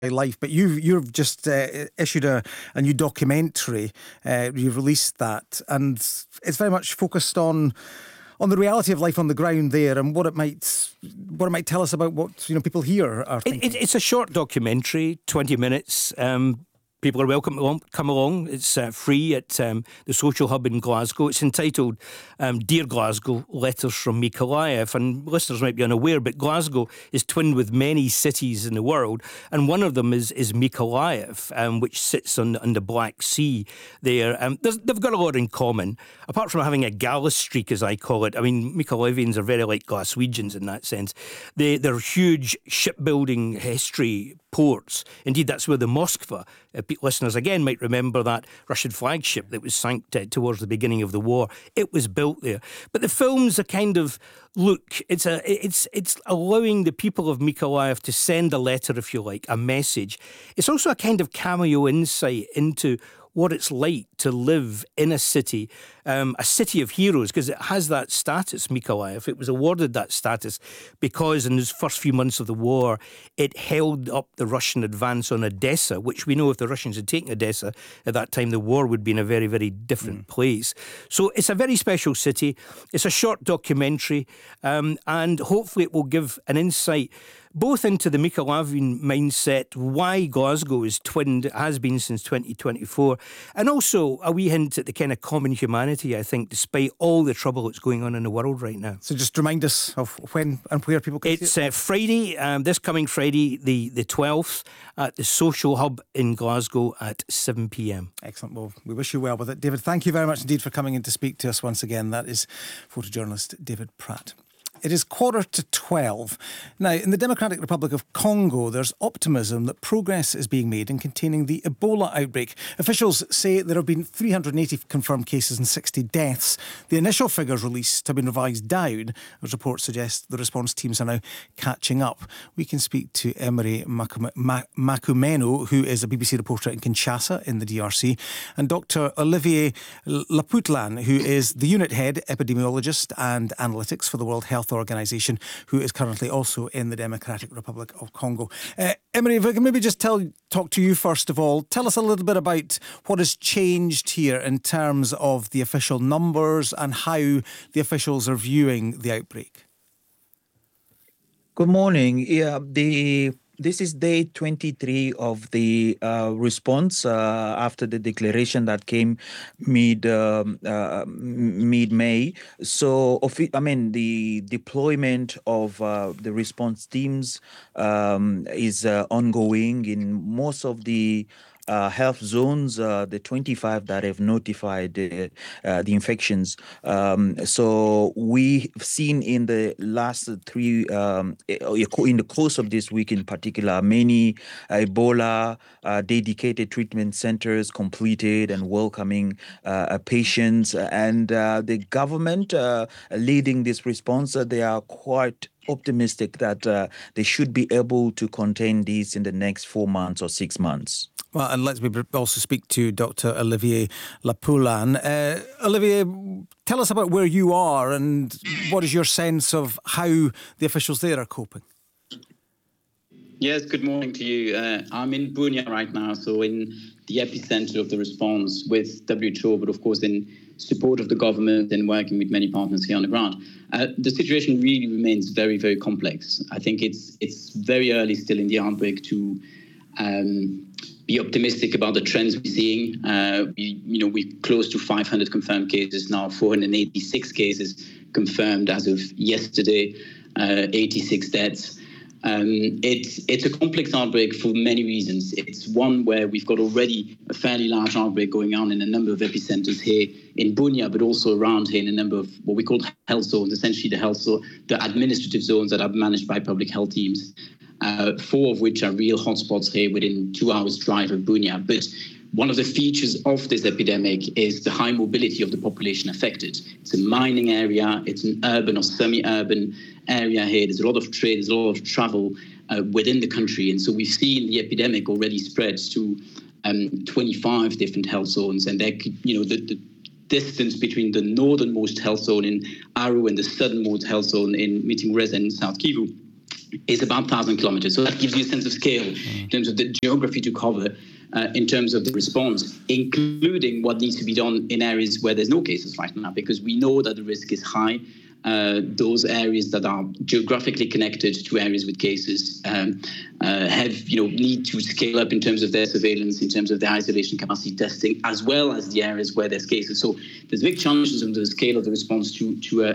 life, but you've just issued a new documentary. You've released that, and it's very much focused on the reality of life on the ground there and what it might tell us about what people here are thinking. It's a short documentary, 20 minutes. People are welcome to come along. It's free at the Social Hub in Glasgow. It's entitled Dear Glasgow, Letters from Mykolaiv. And listeners might be unaware, but Glasgow is twinned with many cities in the world. And one of them is Mykolaiv, which sits on the Black Sea there. They've got a lot in common, apart from having a gallus streak, as I call it. I mean, Mykolaivians are very like Glaswegians in that sense. They're huge shipbuilding history, ports. Indeed, that's where the Moskva, listeners again might remember that Russian flagship that was sank towards the beginning of the war. It was built there. But the film's a kind of look. It's allowing the people of Mykolaiv to send a letter, if you like, a message. It's also a kind of cameo insight into what it's like to live in a city of heroes, because it has that status, Mykolaiv. It was awarded that status because in those first few months of the war, it held up the Russian advance on Odessa, which we know if the Russians had taken Odessa at that time, the war would be in a very, very different place. So it's a very special city. It's a short documentary, and hopefully it will give an insight both into the Mykolaivian mindset, why Glasgow is twinned, has been since 2024, and also a wee hint at the kind of common humanity, I think, despite all the trouble that's going on in the world right now. So just remind us of when and where people can see it. It's Friday, this coming Friday, the 12th, at the Social Hub in Glasgow at 7 p.m. Excellent. Well, we wish you well with it. David, thank you very much indeed for coming in to speak to us once again. That is photojournalist David Pratt. It is 11:45. Now, in the Democratic Republic of Congo, there's optimism that progress is being made in containing the Ebola outbreak. Officials say there have been 380 confirmed cases and 60 deaths. The initial figures released have been revised down, as reports suggest the response teams are now catching up. We can speak to Emery Makumeno, who is a BBC reporter in Kinshasa in the DRC, and Dr. Olivier Lapoutlan, who is the unit head epidemiologist and analytics for the World Health Organisation, who is currently also in the Democratic Republic of Congo. Emery, if I can maybe just talk to you first of all. Tell us a little bit about what has changed here in terms of the official numbers and how the officials are viewing the outbreak. Good morning. Yeah, this is day 23 of the response after the declaration that came mid-May. So, the deployment of the response teams is ongoing in most of the health zones, the 25 that have notified the infections. So we've seen in the last in the course of this week in particular, many Ebola dedicated treatment centers completed and welcoming patients. And the government leading this response, they are quite optimistic that they should be able to contain this in the next 4 months or 6 months. Well, and let's also speak to Dr. Olivier Lapoutlan. Olivier, tell us about where you are and what is your sense of how the officials there are coping? Yes, good morning to you. I'm in Bunia right now, so in the epicenter of the response with WHO, but of course in support of the government and working with many partners here on the ground. The situation really remains very, very complex. I think it's very early still in the outbreak to be optimistic about the trends we're seeing. We're close to 500 confirmed cases now, 486 cases confirmed as of yesterday, 86 deaths. It's a complex outbreak for many reasons. It's one where we've got already a fairly large outbreak going on in a number of epicenters here in Bunia, but also around here in a number of what we call health zones, essentially the administrative zones that are managed by public health teams. 4 of which are real hotspots here within 2 hours drive of Bunia. But one of the features of this epidemic is the high mobility of the population affected. It's a mining area, it's an urban or semi-urban area here. There's a lot of trade, there's a lot of travel within the country. And so we've seen the epidemic already spread to 25 different health zones. And the distance between the northernmost health zone in Aru and the southernmost health zone in Mitimureza in South Kivu is about 1,000 kilometers. So that gives you a sense of scale in terms of the geography to cover, in terms of the response, including what needs to be done in areas where there's no cases right now, because we know that the risk is high. Those areas that are geographically connected to areas with cases need to scale up in terms of their surveillance, in terms of their isolation capacity testing, as well as the areas where there's cases. So there's big challenges in the scale of the response to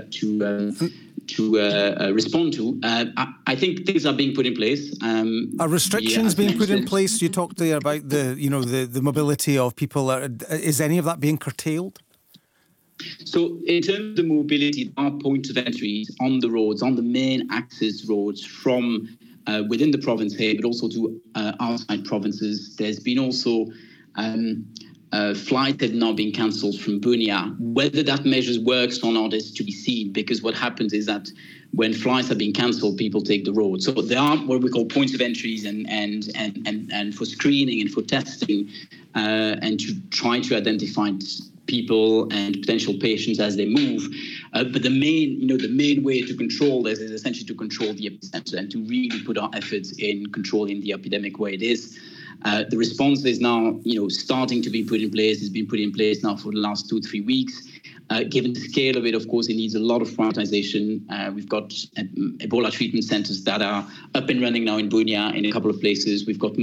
respond to. I think things are being put in place. Are restrictions being put in place? You talked there about the mobility of people. Is any of that being curtailed? So in terms of the mobility, there are points of entries on the roads, on the main access roads from within the province here, but also to outside provinces. There's been also flights have now been cancelled from Bunia. Whether that measure works or not is to be seen, because what happens is that when flights have been cancelled, people take the road. So there are what we call points of entries and for screening and for testing and to try to identify people and potential patients as they move. But the main way to control this is essentially to control the epicenter and to really put our efforts in controlling the epidemic where it is. The response is now, starting to be put in place. It's been put in place now for the last 2-3 weeks. Given the scale of it, of course, it needs a lot of prioritization. We've got Ebola treatment centers that are up and running now in Bunia in a couple of places. We've got